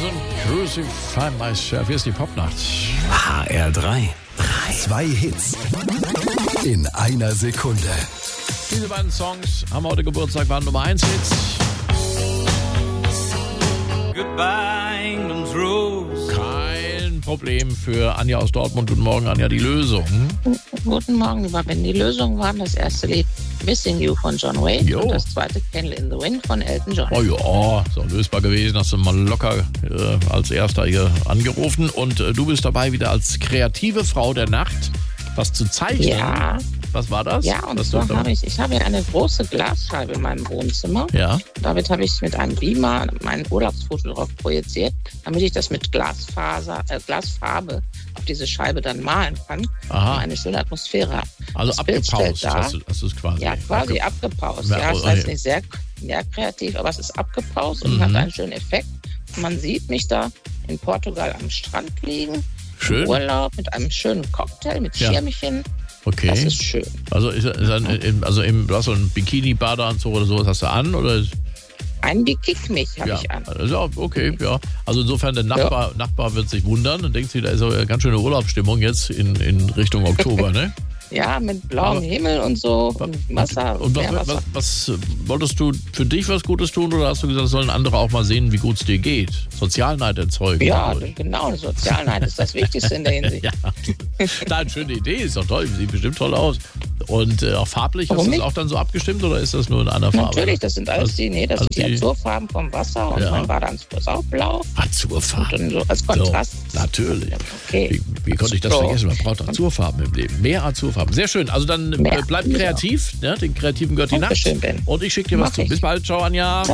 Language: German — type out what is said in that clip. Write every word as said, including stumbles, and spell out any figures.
und Crucify Myself. Hier ist die Popnacht. H R drei. Zwei Hits in einer Sekunde. Diese beiden Songs haben heute Geburtstag, waren Nummer eins Hits. Goodbye, England's Rose. Kein Problem für Anja aus Dortmund. Guten Morgen, Anja, die Lösung. Guten Morgen, lieber Ben. Die Lösung waren das erste Lied Missing You von John Wayne Jo. und das zweite Candle in the Wind von Elton John. Oh ja, so lösbar gewesen. Hast du mal locker äh, als Erster hier angerufen. Und äh, du bist dabei wieder als kreative Frau der Nacht, was zu zeichnen. Ja, Was war das? ja, und Was zwar du- habe ich, ich habe eine große Glasscheibe in meinem Wohnzimmer. Ja, Damit habe ich mit einem Beamer mein Urlaubsfoto drauf projiziert, damit ich das mit Glasfaser, äh, Glasfarbe auf diese Scheibe dann malen kann Aha. und eine schöne Atmosphäre hat. also Das Bild abgepaust stellt dar- hast du, hast du es quasi. Ja, quasi Abge- abgepaust. Ja, Ja, es oh, heißt okay. nicht sehr, sehr kreativ, aber es ist abgepaust und Mhm. hat einen schönen Effekt. Man sieht mich da in Portugal am Strand liegen, Schön. im Urlaub mit einem schönen Cocktail, mit Ja. Schirmchen. Okay. Das ist schön. Also, ist, ist ein, im, also im, du hast so einen Bikini-Badeanzug oder sowas hast du an? Oder? Ein Bikik mich habe Ja, ich an. also, okay, ja. Also insofern, der Nachbar, Nachbar wird sich wundern und denkt sich, da ist aber eine ganz schöne Urlaubsstimmung jetzt in, in Richtung Oktober, ne? Ja, mit blauem Aber- Himmel und so und Wasser. Und was, Meerwasser. was, was wolltest du für dich was Gutes tun oder hast du gesagt, sollen andere auch mal sehen, wie gut es dir geht? Sozialneid erzeugen. Ja, Also, genau, Sozialneid ist das Wichtigste in der Hinsicht. ja. Nein, schöne Idee, ist doch toll, sieht bestimmt toll aus. Und äh, auch farblich, hast Warum du das nicht? auch dann so abgestimmt oder ist das nur in einer Farbe? Natürlich, das sind alles die, nee, das also sind die die- Azurfarben vom Wasser und Ja. mein Badeanzug ist auch blau. Azurfarben. Und dann so als Kontrast. So, natürlich. Ja, okay. Wie, wie konnte ich das So. vergessen? Man braucht Azurfarben im Leben. Mehr Azurfarben. Sehr schön. Also dann Mehr. äh, bleib kreativ. Ne? Den Kreativen gehört die Nacht. Dankeschön, Ben. Und ich schicke dir was Mach zu. ich. Bis bald. Ciao, Anja. Ciao.